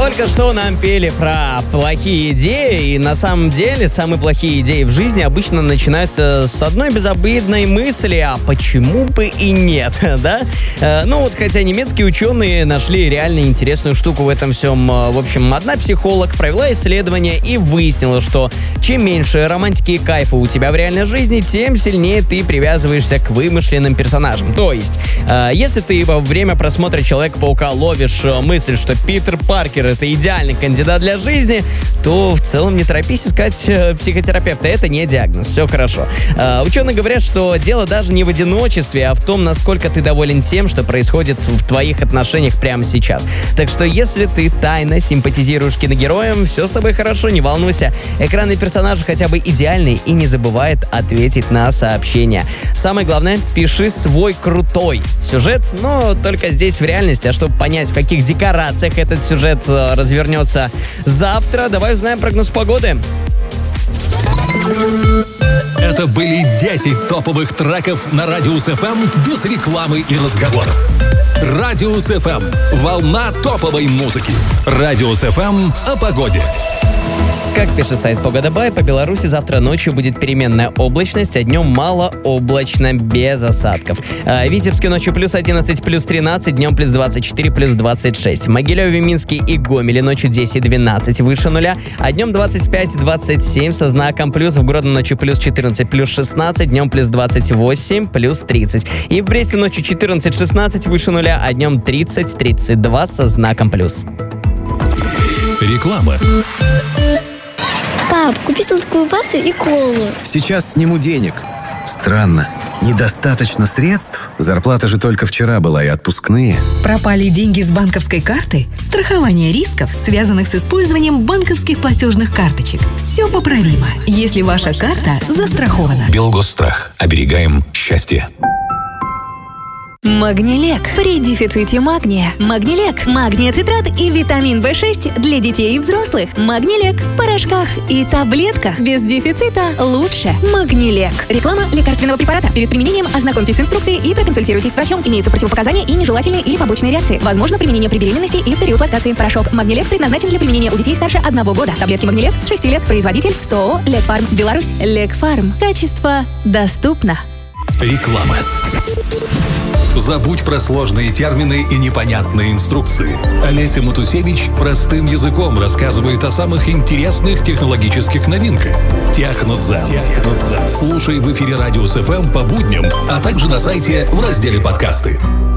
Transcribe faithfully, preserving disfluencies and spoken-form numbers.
Только что нам пели про плохие идеи, и на самом деле самые плохие идеи в жизни обычно начинаются с одной безобидной мысли, а почему бы и нет, да? Э, ну вот, хотя немецкие ученые нашли реально интересную штуку в этом всем. В общем, одна психолог провела исследование и выяснила, что чем меньше романтики и кайфа у тебя в реальной жизни, тем сильнее ты привязываешься к вымышленным персонажам. То есть, э, если ты во время просмотра Человека-паука ловишь э, мысль, что Питер Паркер — это идеальный кандидат для жизни, то в целом не торопись искать э, психотерапевта. Это не диагноз, все хорошо. Э, ученые говорят, что дело даже не в одиночестве, а в том, насколько ты доволен тем, что происходит в твоих отношениях прямо сейчас. Так что если ты тайно симпатизируешь киногероям, все с тобой хорошо, не волнуйся. Экранный персонаж хотя бы идеальный и не забывает ответить на сообщения. Самое главное, пиши свой крутой сюжет, но только здесь в реальности. А чтобы понять, в каких декорациях этот сюжет э, развернется завтра, давай узнаем прогноз погоды. Это были десять топовых треков на Радиус эф эм без рекламы и разговоров. Радиус эф эм. Волна топовой музыки. Радиус эф эм о погоде. Как пишет сайт Погода Бай, по Беларуси завтра ночью будет переменная облачность, а днем малооблачно, без осадков. А, в Витебске ночью плюс одиннадцать, плюс тринадцать, днем плюс двадцать четыре, плюс двадцать шесть. В Могилеве, Минске и Гомеле ночью десять-двенадцать, выше нуля, а днем двадцать пять двадцать семь со знаком плюс. В Гродно ночью плюс четырнадцать, плюс шестнадцать, днем плюс двадцать восемь, плюс тридцать. И в Бресте ночью четырнадцать-шестнадцать, выше нуля, а днем тридцать-тридцать два со знаком плюс. Реклама. Пап, купи сладкую вату и колу. Сейчас сниму денег. Странно. Недостаточно средств? Зарплата же только вчера была и отпускные. Пропали деньги с банковской карты? Страхование рисков, связанных с использованием банковских платежных карточек. Все поправимо, если ваша карта застрахована. Белгосстрах. Оберегаем счастье. Магнилек. При дефиците магния. Магнилек. Магния цитрат и витамин бэ шесть для детей и взрослых. Магнилек. В порошках и таблетках. Без дефицита лучше. Магнилек. Реклама лекарственного препарата. Перед применением ознакомьтесь с инструкцией и проконсультируйтесь с врачом. Имеются противопоказания и нежелательные или побочные реакции. Возможно применение при беременности и в период лактации. Порошок Магнилек предназначен для применения у детей старше одного года. Таблетки Магнилек с шести лет. Производитель СООО Лекфарм. Беларусь. Лекфарм. Качество доступно. Реклама. Забудь про сложные термины и непонятные инструкции. Олеся Матусевич простым языком рассказывает о самых интересных технологических новинках. Технодзен. Слушай в эфире Радиус эф эм по будням, а также на сайте в разделе подкасты.